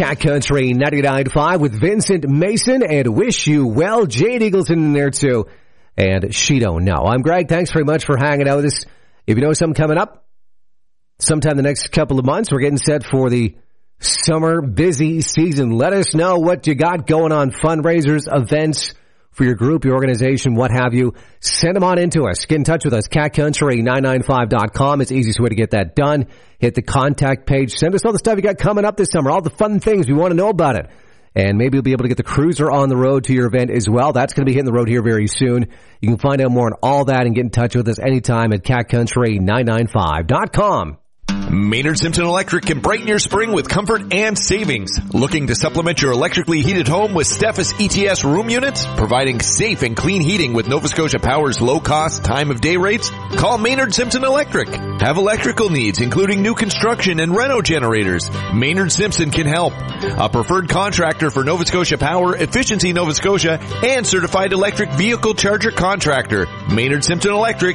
Cat Country 99.5 with Vincent Mason and wish you well. Jade Eagleton in there too. And she don't know. I'm Greg. Thanks very much for hanging out with us. If you know something coming up, sometime the next couple of months, we're getting set for the summer busy season. Let us know what you got going on, fundraisers, events for your group, your organization, what have you. Send them on into us. Get in touch with us. CatCountry995.com. It's the easiest way to get that done. Hit the contact page. Send us all the stuff you got coming up this summer, all the fun things. We want to know about it. And maybe you'll be able to get the cruiser on the road to your event as well. That's going to be hitting the road here very soon. You can find out more on all that and get in touch with us anytime at CatCountry995.com. Maynard Simpson Electric can brighten your spring with comfort and savings. Looking to supplement your electrically heated home with Steffes ETS room units, providing safe and clean heating with Nova Scotia Power's low-cost time of day rates? Call Maynard Simpson Electric. Have electrical needs, including new construction and reno generators? Maynard Simpson can help. A preferred contractor for Nova Scotia Power, Efficiency Nova Scotia, and certified electric vehicle charger contractor. Maynard Simpson Electric,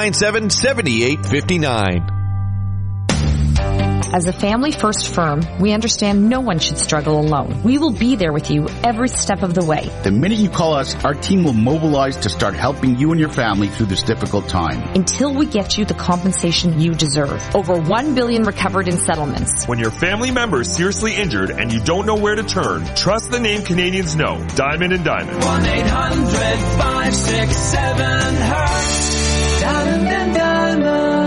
897-7859. As a family-first firm, we understand no one should struggle alone. We will be there with you every step of the way. The minute you call us, our team will mobilize to start helping you and your family through this difficult time. Until we get you the compensation you deserve. Over $1 billion recovered in settlements. When your family member is seriously injured and you don't know where to turn, trust the name Canadians know. Diamond and Diamond. 1-800-567-HURT. Diamond and Diamond.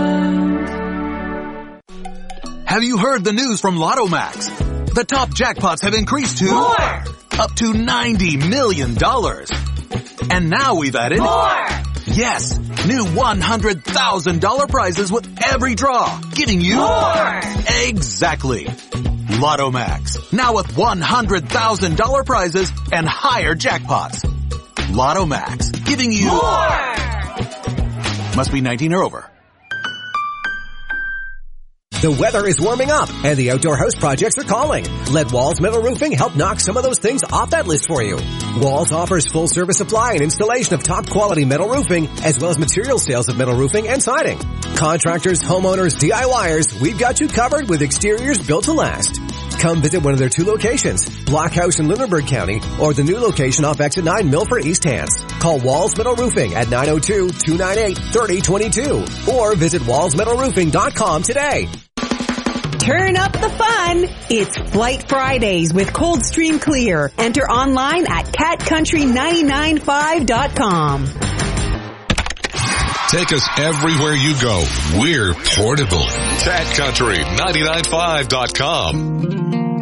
Have you heard the news from Lotto Max? The top jackpots have increased to more, up to $90 million. And now we've added more. Yes, new $100,000 prizes with every draw, giving you more. Exactly. Lotto Max, now with $100,000 prizes and higher jackpots. Lotto Max, giving you more. Must be 19 or over. The weather is warming up, and the outdoor house projects are calling. Let Walls Metal Roofing help knock some of those things off that list for you. Walls offers full-service supply and installation of top-quality metal roofing, as well as material sales of metal roofing and siding. Contractors, homeowners, DIYers, we've got you covered with exteriors built to last. Come visit one of their two locations, Blockhouse in Lunenburg County, or the new location off Exit 9 Milford East Hants. Call Walls Metal Roofing at 902-298-3022, or visit wallsmetalroofing.com today. Turn up the fun. It's Flight Fridays with Coldstream Clear. Enter online at catcountry995.com. Take us everywhere you go. We're portable. CatCountry995.com.